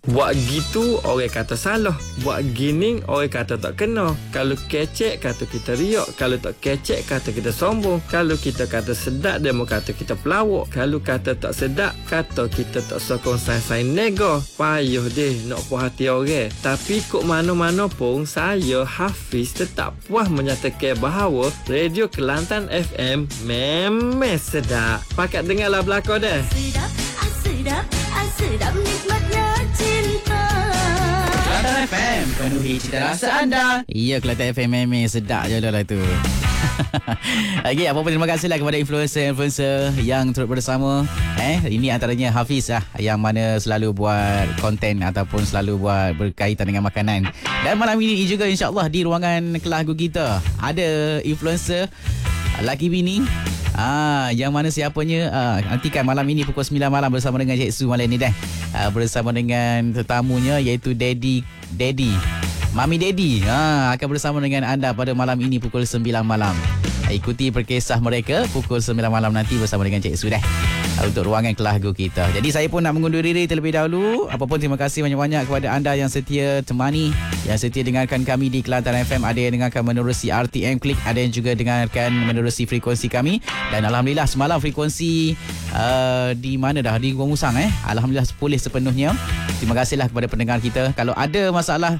Buat gitu orang kata salah. Buat gini orang kata tak kena. Kalau kecek kata kita riak. Kalau tak kecek kata kita sombong. Kalau kita kata sedap demo kata kita pelawak. Kalau kata tak sedap kata kita tak sokong sai-sai nego. Payuh deh nak puas hati orang. Tapi kok mana-mana pun saya Hafiz tetap puas menyatakan bahawa Radio Kelantan FM memang sedap. Pakat dengarlah belakang dah. Sedap, sedap, sedap nikmatnya cinta. Kelantan FM, penuhi cita rasa anda. Ya, Kelantan FM memang sedap je lah tu. Okey, apa-apa terima kasihlah kepada influencer-influencer yang turut bersama. Ini antaranya Hafiz yang mana selalu buat konten ataupun selalu buat berkaitan dengan makanan. Dan malam ini juga insya-Allah di ruangan kelas kita ada influencer laki bini. Yang mana siapanya nantikan malam ini pukul 9 malam bersama dengan Cik Su malam ni dah. Bersama dengan tetamunya iaitu Mami Daddy akan bersama dengan anda pada malam ini pukul 9 malam. Ikuti perkisah mereka pukul 9 malam nanti bersama dengan Cik Su dah untuk ruangan kelagu kita. Jadi saya pun nak mengundur diri terlebih dahulu. Apapun terima kasih banyak-banyak kepada anda yang setia temani, yang setia dengarkan kami di Kelantan FM. Ada yang dengarkan menerusi RTM Klik, ada yang juga dengarkan menerusi frekuensi kami. Dan alhamdulillah semalam frekuensi di mana dah di Gua Musang alhamdulillah pulih sepenuhnya. Terima kasihlah kepada pendengar kita. Kalau ada masalah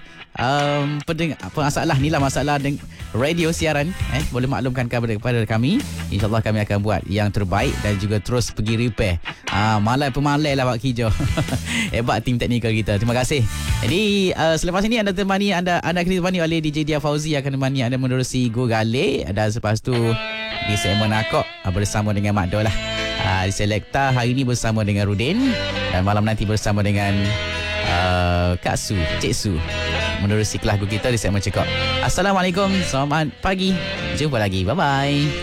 masalah dengan radio siaran boleh maklumkan kepada kami. InsyaAllah kami akan buat yang terbaik dan juga terus pergi repair. Pemalai lah Pak Kijo. Hebat tim teknikal kita. Terima kasih. Jadi selepas ini anda akan ditemani oleh DJ Dia Fauzi, akan menemani anda menerusi Go Gale, dan selepas tu di segmen Akok bersama dengan Mak Dol lah. Di Selekta hari ini bersama dengan Rudin, dan malam nanti bersama dengan Kak Su, Cik Su, menerusi kelas kita di segmen Cekok. Assalamualaikum, selamat pagi, jumpa lagi, bye bye.